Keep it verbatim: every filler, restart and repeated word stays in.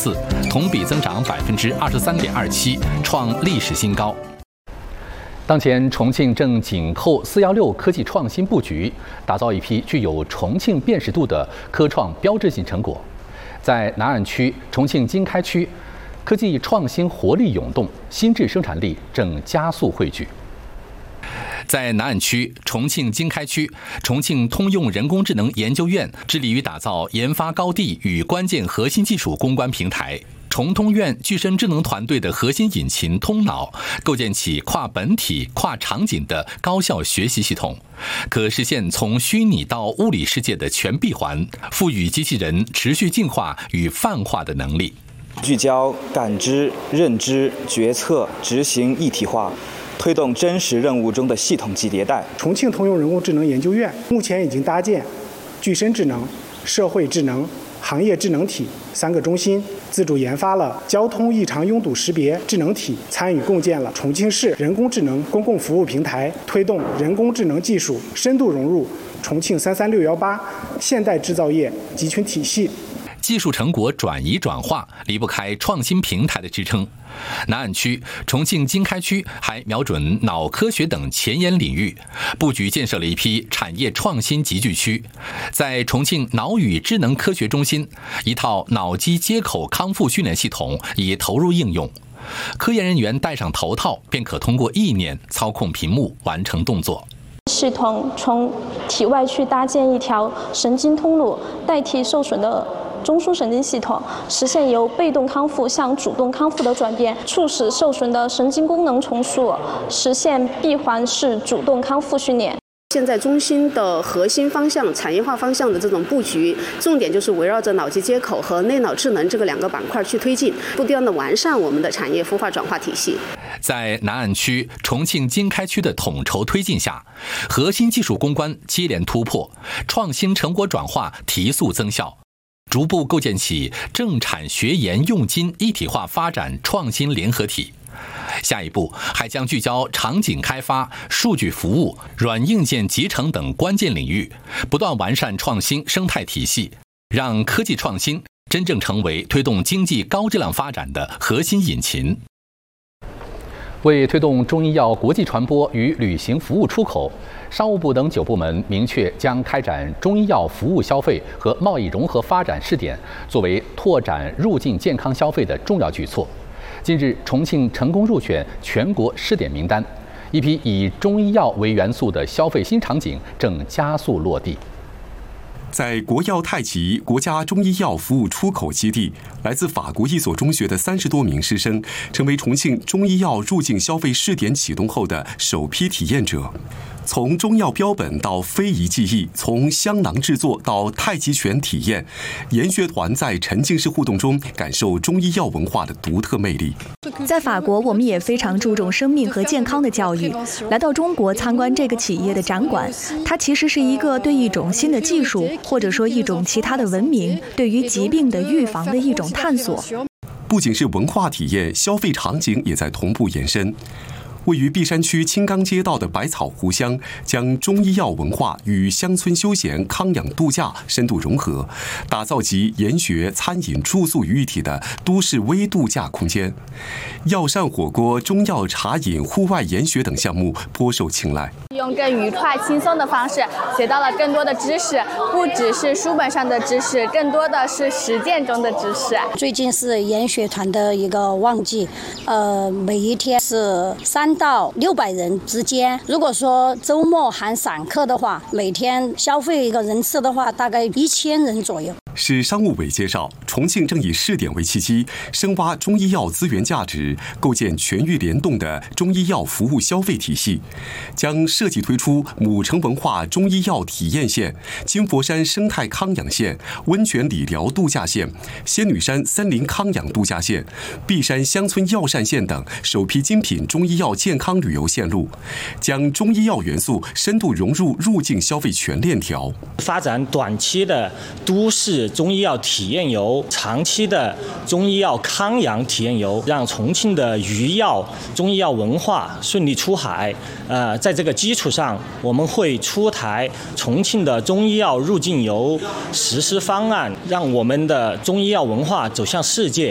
四，同比增长百分之二十三点二七，创历史新高。当前，重庆正紧扣“四幺六”科技创新布局，打造一批具有重庆辨识度的科创标志性成果。在南岸区、重庆经开区，科技创新活力涌动，新质生产力正加速汇聚。在南岸区、重庆经开区，重庆通用人工智能研究院致力于打造研发高地与关键核心技术攻关平台。重通院具身智能团队的核心引擎通脑，构建起跨本体、跨场景的高效学习系统，可实现从虚拟到物理世界的全闭环，赋予机器人持续进化与泛化的能力。 聚焦感知、认知、决策、执行一体化，推动真实任务中的系统级迭代。 重庆通用人工智能研究院目前已经搭建具身智能、社会智能、行业智能体三个中心，自主研发了交通异常拥堵识别智能体，参与共建了重庆市人工智能公共服务平台，推动人工智能技术深度融入重庆三三六幺八现代制造业集群体系。 技术成果转移转化离不开创新平台的支撑。南岸区、重庆经开区还瞄准脑科学等前沿领域，布局建设了一批产业创新集聚区。在重庆脑与智能科学中心，一套脑机接口康复训练系统已投入应用，科研人员戴上头套便可通过意念操控屏幕完成动作。 系统从体外去搭建一条神经通路，代替受损的中枢神经系统，实现由被动康复向主动康复的转变，促使受损的神经功能重塑，实现闭环式主动康复训练。 现在中心的核心方向、产业化方向的这种布局，重点就是围绕着脑机接口和内脑智能这个两个板块去推进，不断的完善我们的产业孵化转化体系。 在南岸区、重庆经开区的统筹推进下，核心技术攻关接连突破，创新成果转化提速增效，逐步构建起政产学研用金一体化发展创新联合体。下一步还将聚焦场景开发、数据服务、软硬件集成等关键领域，不断完善创新生态体系，让科技创新真正成为推动经济高质量发展的核心引擎。为推动中医药国际传播与旅行服务出口，商务部等九部门明确将开展中医药服务消费和贸易融合发展试点，作为拓展入境健康消费的重要举措。近日，重庆成功入选全国试点名单，一批以中医药为元素的消费新场景正加速落地。 在国药太极国家中医药服务出口基地，来自法国一所中学的三十多名师生，成为重庆中医药入境消费试点启动后的首批体验者。从中药标本到非遗技艺，从香囊制作到太极拳体验，研学团在沉浸式互动中感受中医药文化的独特魅力。 在法国，我们也非常注重生命和健康的教育。来到中国参观这个企业的展馆，它其实是一个对一种新的技术，或者说一种其他的文明，对于疾病的预防的一种探索。 不仅是文化体验，消费场景也在同步延伸。位于璧山区青冈街道的百草湖乡，将中医药文化与乡村休闲康养度假深度融合，打造集研学、餐饮、住宿于一体的都市微度假空间。药膳火锅、中药茶饮、户外研学等项目颇受青睐。 用更愉快、轻松的方式学到了更多的知识，不只是书本上的知识，更多的是实践中的知识。 最近是研学团的一个旺季，呃，每一天是三到六百人之间。如果说周末含散客的话，每天消费一个人次的话，大概一千人左右。 市商务委介绍，重庆正以试点为契机，深挖中医药资源价值，构建全域联动的中医药服务消费体系，将设计推出母城文化中医药体验线、金佛山生态康养线、温泉理疗度假线、仙女山森林康养度假线、璧山乡村药膳线等首批精品中医药健康旅游线路，将中医药元素深度融入入境消费全链条， 发展短期的都市中医药体验游，长期的中医药康养体验游，让重庆的余药中医药文化顺利出海。呃，在这个基础上，我们会出台重庆的中医药入境游实施方案，让我们的中医药文化走向世界。